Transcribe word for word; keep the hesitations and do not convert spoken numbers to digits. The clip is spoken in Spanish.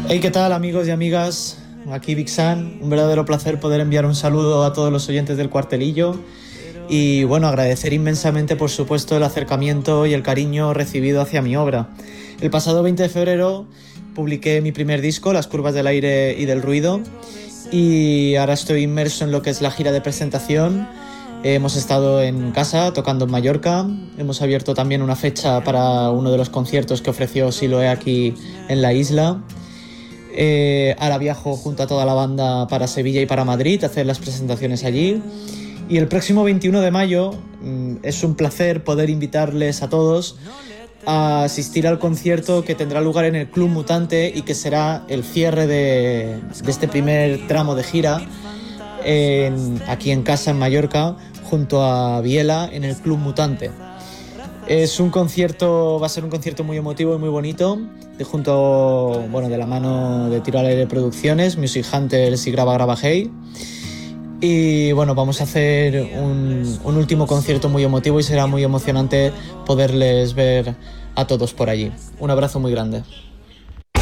Hey, ¿qué tal, amigos y amigas? Aquí Vixan, un verdadero placer poder enviar un saludo a todos los oyentes del Cuartelillo y, bueno, agradecer inmensamente, por supuesto, el acercamiento y el cariño recibido hacia mi obra. El pasado veinte de febrero publiqué mi primer disco, Las curvas del aire y del ruido, y ahora estoy inmerso en lo que es la gira de presentación. Hemos estado en casa tocando en Mallorca, hemos abierto también una fecha para uno de los conciertos que ofreció Siloé aquí en la isla. Eh, ahora viajo junto a toda la banda para Sevilla y para Madrid a hacer las presentaciones allí. Y el próximo veintiuno de mayo mmm, es un placer poder invitarles a todos a asistir al concierto que tendrá lugar en el Club Mutante y que será el cierre de, de este primer tramo de gira en, aquí en casa en Mallorca, junto a Biela, en el Club Mutante. Es un concierto, va a ser un concierto muy emotivo y muy bonito, de junto, bueno, de la mano de Tiro al Aire Producciones, Music Hunters y Graba Graba Hey. Y bueno, vamos a hacer un, un último concierto muy emotivo y será muy emocionante poderles ver a todos por allí. Un abrazo muy grande.